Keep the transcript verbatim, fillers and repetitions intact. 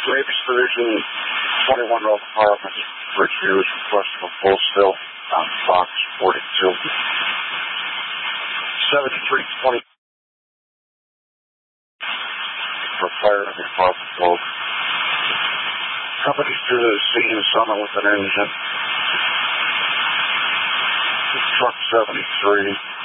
Navy Division twenty-one Road Department, Bridgeview is requesting a full still on Fox forty-two. seventy-three twenty for fire in the apartment building. Company to the scene, someone with an engine. Truck seventy-three.